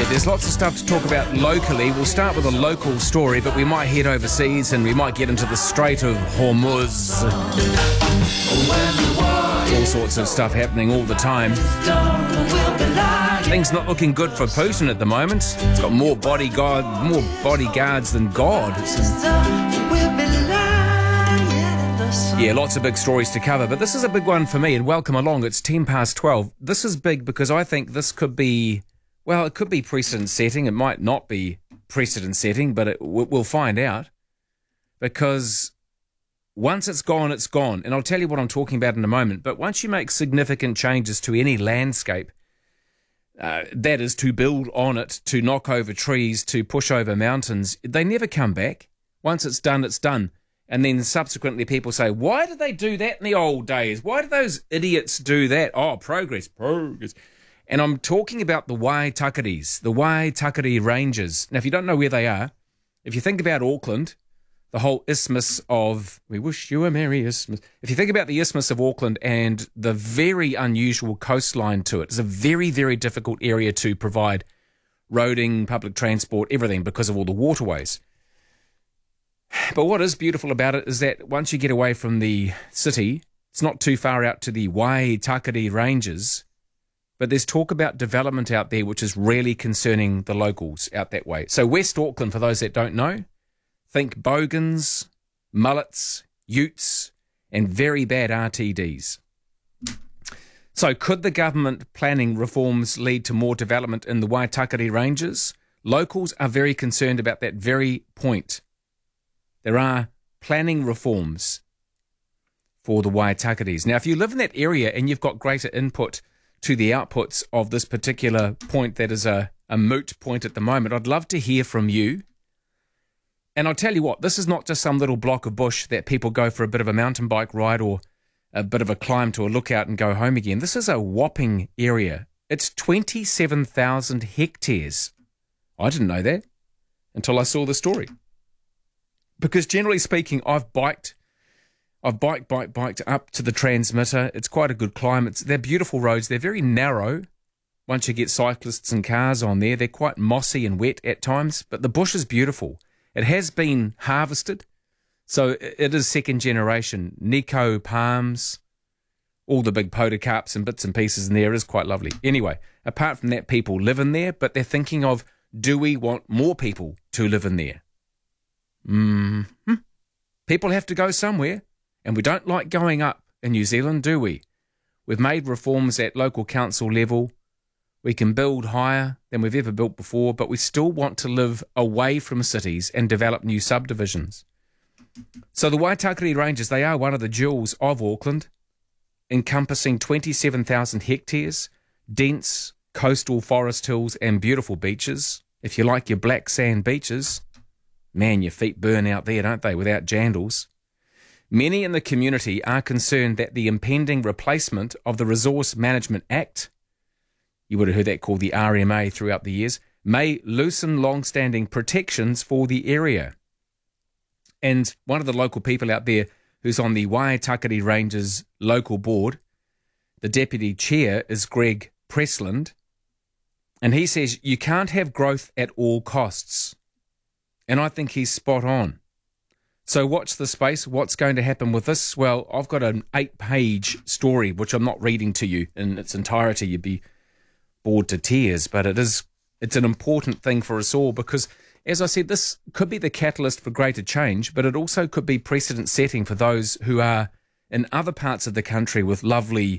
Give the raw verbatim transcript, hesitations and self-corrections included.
There's lots of stuff to talk about locally. We'll start with a local story, but we might head overseas and we might get into the Strait of Hormuz. All sorts of stuff happening all the time. Things not looking good for Putin at the moment. He's got more bodyguard, more bodyguards than God. Yeah, lots of big stories to cover, but this is a big one for me, and welcome along. It's ten past twelve. This is big because I think this could be, well, it could be precedent-setting. It might not be precedent-setting, but it, we'll find out. Because once it's gone, it's gone. And I'll tell you what I'm talking about in a moment. But once you make significant changes to any landscape, uh, that is to build on it, to knock over trees, to push over mountains, they never come back. Once it's done, it's done. And then subsequently people say, why did they do that in the old days? Why did those idiots do that? Oh, progress, progress. And I'm talking about the Waitakares, the Waitakere Ranges. Now, if you don't know where they are, if you think about Auckland, the whole isthmus of, we wish you a merry isthmus. If you think about the isthmus of Auckland and the very unusual coastline to it, it's a very, very difficult area to provide roading, public transport, everything because of all the waterways. But what is beautiful about it is that once you get away from the city, it's not too far out to the Waitakere Ranges, but there's talk about development out there which is really concerning the locals out that way. So West Auckland, for those that don't know, think bogans, mullets, utes, and very bad R T Ds. So could the government planning reforms lead to more development in the Waitakere Ranges? Locals are very concerned about that very point. There are planning reforms for the Waitakares. Now, if you live in that area and you've got greater input to the outputs of this particular point that is a, a moot point at the moment, I'd love to hear from you. And I'll tell you what, this is not just some little block of bush that people go for a bit of a mountain bike ride or a bit of a climb to a lookout and go home again. This is a whopping area. It's twenty-seven thousand hectares. I didn't know that until I saw the story. Because generally speaking, I've biked, I've biked, biked, biked up to the transmitter. It's quite a good climb. It's, they're beautiful roads. They're very narrow once you get cyclists and cars on there. They're quite mossy and wet at times, but the bush is beautiful. It has been harvested, so it is second generation. Nico palms, all the big podocarps and bits and pieces in there. It is quite lovely. Anyway, apart from that, people live in there, but they're thinking of, do we want more people to live in there? Mm-hmm. People have to go somewhere, and we don't like going up in New Zealand, do we? We've made reforms at local council level. We can build higher than we've ever built before, but we still want to live away from cities and develop new subdivisions. So the Waitakere Ranges, they are one of the jewels of Auckland, encompassing twenty-seven thousand hectares, dense coastal forest hills and beautiful beaches. If you like your black sand beaches, man, your feet burn out there, don't they, without jandals. Many in the community are concerned that the impending replacement of the Resource Management Act, you would have heard that called the R M A throughout the years, may loosen long-standing protections for the area. And one of the local people out there who's on the Waitakere Ranges local board, the deputy chair is Greg Pressland, and he says you can't have growth at all costs. And I think he's spot on. So watch the space. What's going to happen with this? Well, I've got an eight-page story, which I'm not reading to you in its entirety. You'd be bored to tears, but it is, it's an important thing for us all because, as I said, this could be the catalyst for greater change, but it also could be precedent-setting for those who are in other parts of the country with lovely